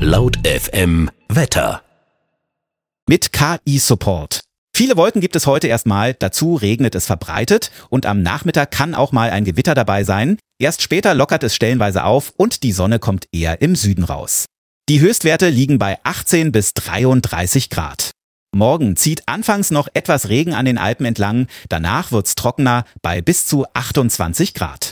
Laut FM Wetter. Mit KI-Support. Viele Wolken gibt es heute erstmal, dazu regnet es verbreitet und am Nachmittag kann auch mal ein Gewitter dabei sein. Erst später lockert es stellenweise auf und die Sonne kommt eher im Süden raus. Die Höchstwerte liegen bei 18 bis 33 Grad. Morgen zieht anfangs noch etwas Regen an den Alpen entlang, danach wird's trockener bei bis zu 28 Grad.